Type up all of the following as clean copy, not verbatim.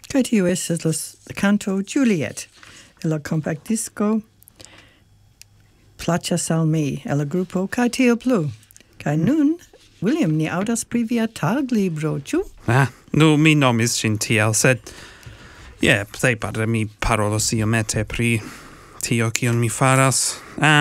Kai tio estas la canto Juliet, el la compact disco Plaĉas al mi, el la grupo Kai tio plu. Kai nun, William, ni aŭdas pri via taglibro, ĉu? Nu, mi nomis ĝin tiel, sed plejparte mi parolos iomete pri tio, kion mi faras.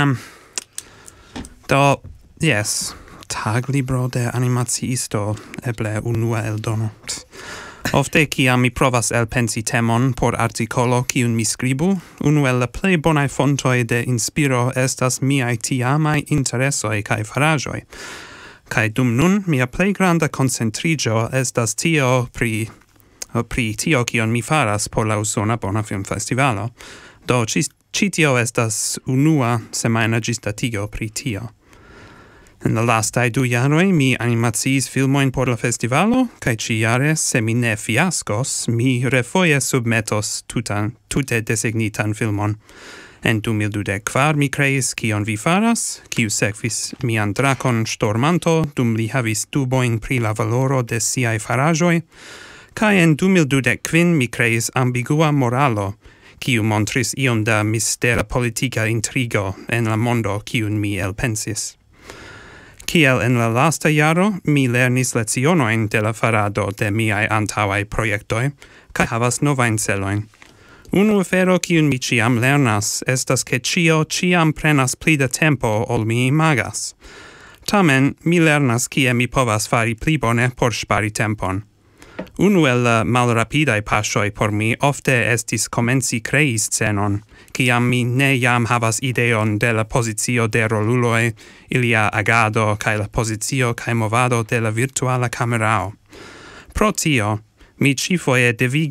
Taglibro de animaciisto, eble unua eldono. Ofte, kiam mi provas elpensi temon por articolo kiun mi skribu, unu el la plej bonaj fontoj de inspiro estas miaj tiamaj interesoj kaj faraĵoj. Kaj dum nun, mia plej granda koncentriĝo estas tio pri tio kion mi faras por la Usona Bona Filmfestivalo. Do, ĉi tio estas unua semajna ĝisdatigo pri tio. En la lastaj 2 jaroj mi animaciis filmojn por la festivalo, kaj ĉiujare, se mi ne fiaskos, mi refoje submetos tute desegnitan filmon. En 2024 mi kreis Kion vi faras, kiu sekvis mian drakon Ŝtormanto, dum li havis dubojn pri la valoro de siaj faraĵoj, kaj en 2025 mi kreis Ambigua Moralo, kiu montris iom da mistera politika intrigo en la mondo kiun mi elpensis. Kiel en la lasta jaro, mi lernis lecionojn de la farado de miaj antaŭaj projektoj, kaj havas novajn celojn. Unu afero kiun mi ĉiam lernas estas ke ĉio ĉiam prenas pli da tempo ol mi imagas. Tamen mi lernas kie mi povas fari pli bone por ŝpari tempon. Unu el la malrapidaj paŝoj por mi ofte estis komenci krei scenon, kiam mi ne jam havas ideon de la pozicio de roluloj, ilia agado kaj la pozicio kaj movado de la virtuala kamerao. Pro tio, mi ĉifoje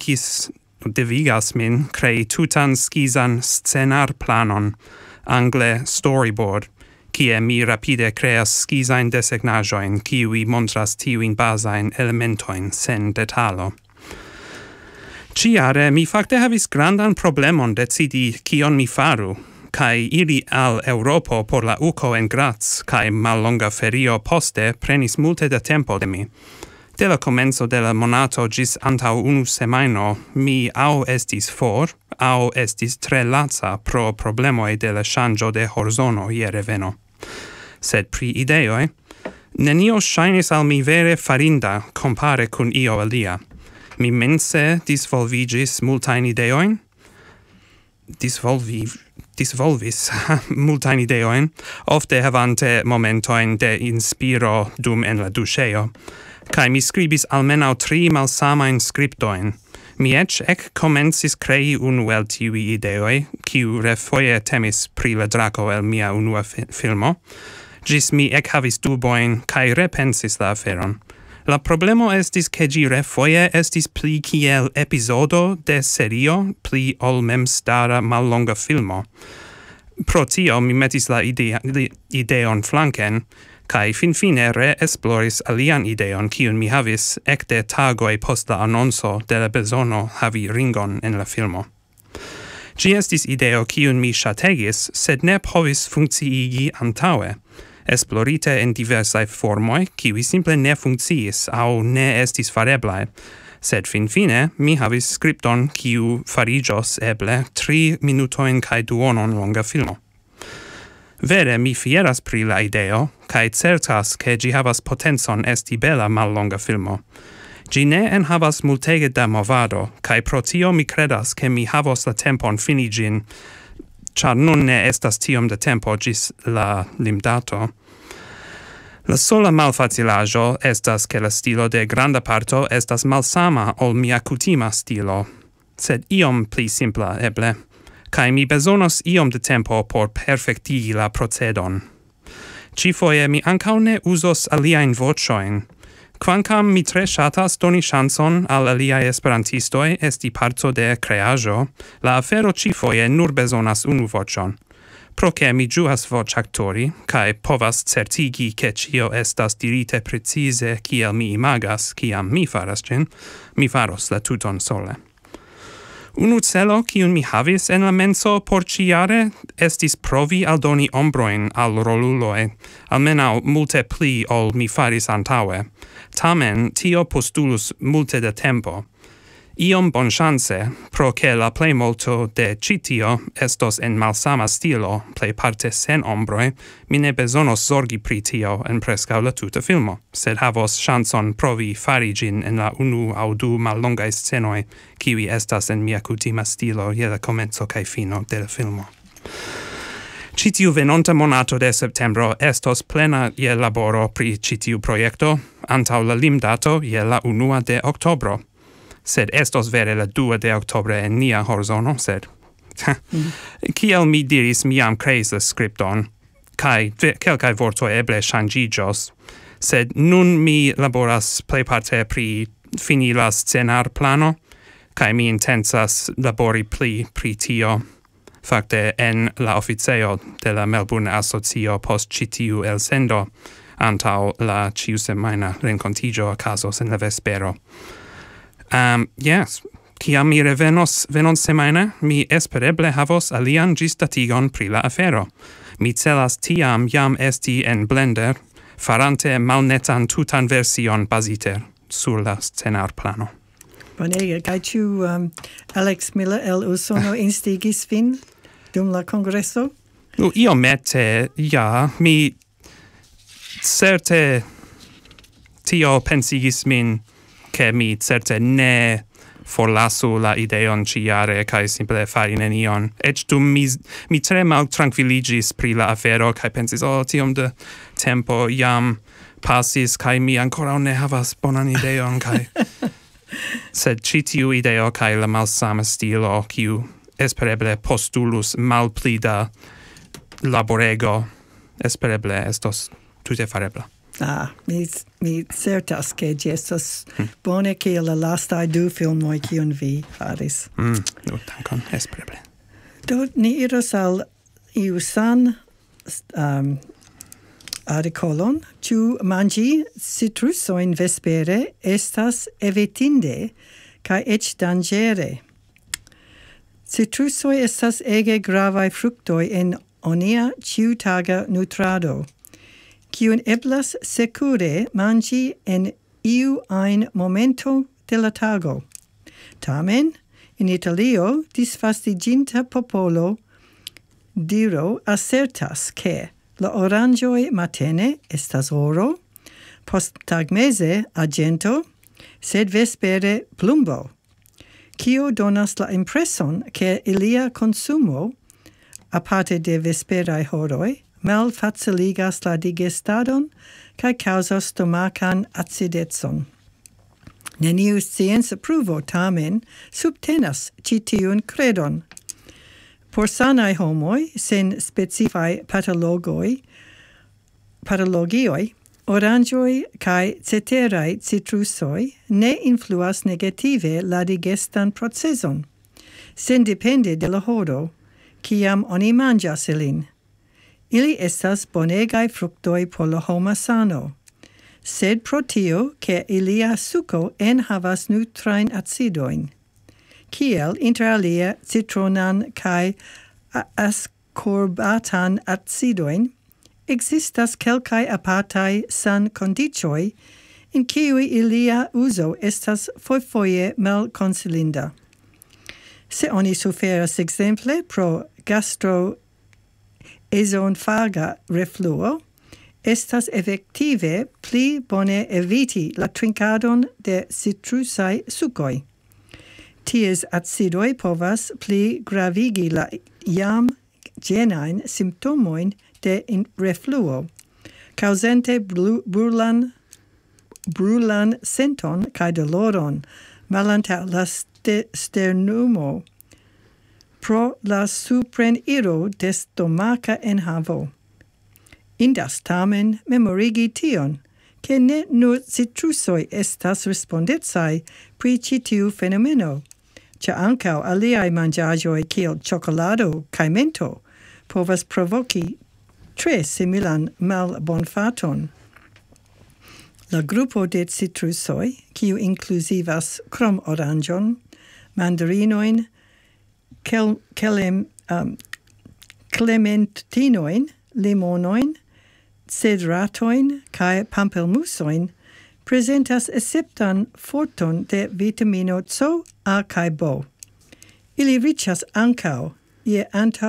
devigas min krei tutan skizan scenarplanon, angle storyboard, kie mi rapide kreas skizajn desegnaĵojn, kiuj montras tiujn bazajn elementojn sen detalo. Ĉiare mi fakte havis grandan problemon decidi kion mi faru, kaj iri al Eŭropo por la uko en Graz kaj mallonga ferio poste prenis multe da tempo de mi. De la komenco de la monato ĝis antaŭ 1 semajno mi aŭ estis for, aŭ estis tre laca pro problemoj de la ŝanĝo de horzono je reveno. Sed pri ideoj, nenio ŝajnis al mi vere farinda kompare kun io alia. Mi mense disvolvigis multajn ideojn, disvolvis multajn ideojn, ofte havante momentojn de inspiro dum en la duŝejo, kaj mi skribis almenaŭ 3 malsamajn skriptojn. Mi eĉ komencis krei unu el tiuj ideoj, kiu refoje temis pri la drako el mia unua filmo, ĝis mi ekhavis dubojn kaj repensis la aferon. La problemo estis ke ĝi refoje estis pli kiel epizodo de serio, pli ol memstara mallonga filmo. Pro tio mi metis la ideon flanken, kaj finfine reesploris alian ideon, kiun mi havis ekde tagoj post la anonco de la bezono havi ringon en la filmo. Ĝi estis ideo kiun mi ŝategis, sed ne povis funkciigi antaŭe. Esplorite en diversaj formoj, kiuj simple ne funkciis aŭ ne estis fareblaj, sed finfine mi havis skripton kiu fariĝos eble 3 minutojn kaj duonon longa filmo. Vere mi fieras pri la ideo, kaj certas ke ĝi havas potencon esti bela mallonga filmo. Ĝi ne enhavas multege da movado, kaj pro tio mi kredas ke mi havos la tempon fini ĝin, ĉar nun ne estas tiom da tempo ĝis la limdato. La sola malfacilaĵo estas ke la stilo de granda parto estas malsama ol mia kutima stilo, sed iom pli simpla eble, kaj mi bezonos iom de tempo por perfektigi la procedon. Ĉifoje mi ankaŭ ne uzos aliajn voĉojn. Kvankam mi tre ŝatas doni ŝancon al aliaj esperantistoj esti parto de kreaĵo, la afero ĉifoje nur bezonas unu voĉon. Pro ke mi ĝuas voĉaktori, kaj povas certigi ke ĉio estas dirite precize kiel mi imagas, kiam mi faras ĝin, mi faros la tuton sole. Unu celo, kiun mi havis en la menso por ĉiare, estis provi aldoni ombrojn al roluloj, almenaŭ multe pli ol mi faris antaŭe. Tamen, tio postulus multe da tempo. Iom bonchance, pro che la plei molto de citio estos en malsama stilo, plei parte sen ombroi, mi ne besonos zorgi pri tio en prescau la tuta filmo, sed havos chanson provi fari gin en la unu au du mallongai scenoi, kiwi estas en mia kutima stilo je la comenzo kai fino de la filmo. Citiu venonta monato de septembro estos plena je laboro pri citiu proiecto, antau la limdato je la 1 de oktobro. Sed estos vere la 2 de octobre en nia horzono, sed kiel mi diris mi jam creis la scripton, kai kelkai vortoi eble changigios, sed nun mi laboras plejparte pri fini la scenar plano, kai mi intensas labori pri tio, fakte en la officio de la Melbourne Asocio post citiu el sendo, antau la ciusemaina rencontigio a casos en la vespero. Yes, ciam mi revenos semaina, mi espereble havos alian gistatigon pri la afero. Mi celas tiam jam esti en Blender, farante malnetan tutan version basiter sur la scenar plano. Bonega, kai tu Alex Miller el Usono instigis vin dum la congresso? Io mette, ja, mi certe tio pensigis min che mi certe ne forlasu la ideon ciare kai simple fari nenion. Ec dum mi tre mal tranquilligis pri la afero kai pensis, tiom de tempo jam passis kai mi ancora ne havas bonan ideon kai sed citiu ideo kai la malsama stilo kiu espereble postulus malpli da laborego espereble estos tute farebla. Mi certas che gestos bone che la lasta du filmoi kiun vi faris. Dankon, espereble. Do ni iros al iusan articolon, ĉu manĝi citrusoin vespere estas evitinde kaj eĉ danĝere. Citrusoj estas ege gravaj fruktoj en onia ĉiutaga nutrado, kiun eblas sekure manĝi en iu ajn momento de la tago. Tamen, in Italio, disfastiginta popolo diro assertas che la oranĝoj matene estas oro, posttagmeze argento, sed vespere plumbo, kio donas la impreson che ilia consumo, aparte de vesperaj horoj, malfaciligas la digestadon kaj causas stomacan acidecon. Neniu scienca pruvo tamen subtenas ĉi tiun kredon. Por sanaj homoj sen specifaj patologioj, oranĝoj kaj ceteraj citrusoj ne influas negative la digestan proceson, sendepende de la horo, kiam oni manĝas ilin. Ili estas bonegaj fruktoj por la homa sano, sed pro tio, ke ilia suko enhavas nutrajn acidojn, kiel inter alia citronan kaj ascorbatan acidojn, existas kelkaj apartaj sankondiĉoj in kiuj ilia uzo estas fojfoje malkonsilinda. Se oni suferas ekzemple pro gastroesonfaga refluo, estas efektive pli bone eviti la trinkadon de citrusaj sukoj. Ties acidoj povas pli gravigi la jam ĝenajn simptomojn de refluo, causante brulan senton kaj doloron malantaŭ la sternumo pro la supreniro de stomaka enhavo. Indas tamen memorigi tion, ke ne nur citrusoj estas respondecaj pri ĉi tiu fenomeno, ĉar ankaŭ aliaj manĝaĵoj kiel ĉokolado kaj mento povas provoki tre similan malbonfaton. La grupo de citrusoj, kiu inkluzivas krom oranĝon, mandarinojn, clementinojn, limonojn, cedratojn kaj pampelmusojn, presentas esceptan forton de vitamino C, A kai B. Ili richas ancau je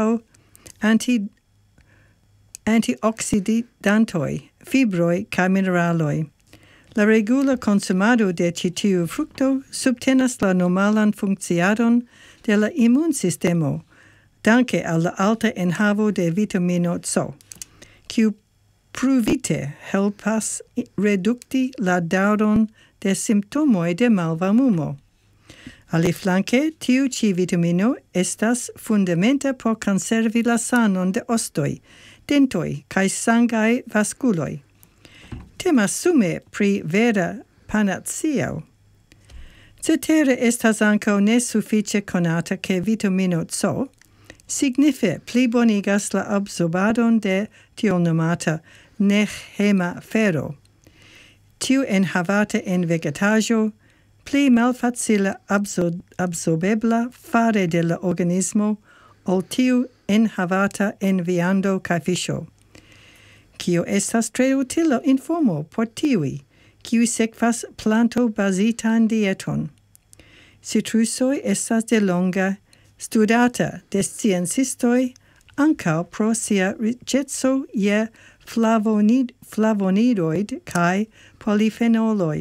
antioxidantoi, fibroi kai mineraloi. La regula consumado de citiu fructo subtenas la normalan funcciadon de la immunsistemo, danke al la alta enhavo de vitamino C, kiu pruvite helpas redukti la daŭron de simptomoj de malvarmumo. Aliflanke, tiu ĉi vitamino estas fundamenta por konservi la sanon de ostoj, dentoj kaj sangaj vaskuloj. Temas sume pri vera panaceo. Cetere estas ankaŭ ne sufiĉe konata ke vitamino C signife plibonigas la absorbadon de tiel nomata nehema fero. Tiu enhavata en vegetaĵo pli malfacile absorbebla fare de la organismo ol tiu enhavata en viando kaj fiŝo, kio estas tre utila informo por tiuj, kiuj sekvas planto-bazitan dieton. Citrusoj estas delonge studata de sciencistoj ankaŭ pro sia riĉeco je flavonoidoj kaj polifenoloj.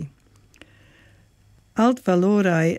Altvaloraj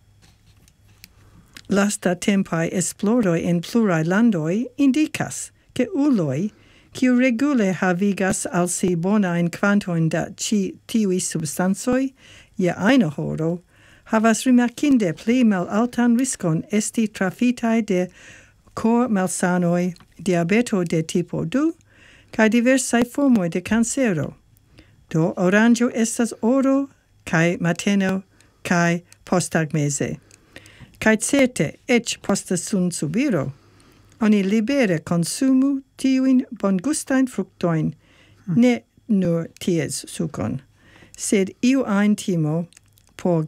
lastatempaj esploroj en pluraj landoj indikas, ke uloj, kiu regule havigas al si bonajn kvantojn da tiuj substancoj je ajna horo, havas rimarkinde pli malaltan riskon esti trafitaj de kor-malsanoj, diabeto de tipo 2, kaj diversaj formoj de kancero. Do oranĝo estas oro kaj mateno kaj posttagmeze. Kaj certe, eĉ post sunsubiro, oni libere konsumu tiujn bongustajn fruktojn, ne nur ties sukon, sed iu ajn timo por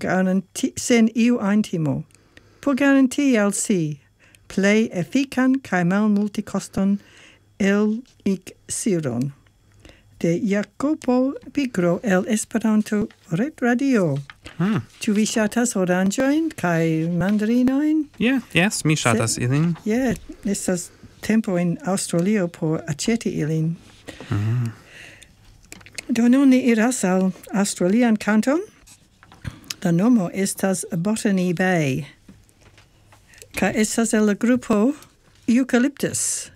garanti al si plej efikan kaj malmultekostan eliksiron. De Jacopo Pigro el Esperanto Retradio. Ĉu vi ŝatas oranĝojn kaj mandarinojn? Yes, mi ŝatas ilin. Estas tempo en Aŭstralio por aĉeti ilin. Do nun ni iras al aŭstralian kanton. La nomo estas Botany Bay, kaj estas el la grupo Eucalyptus.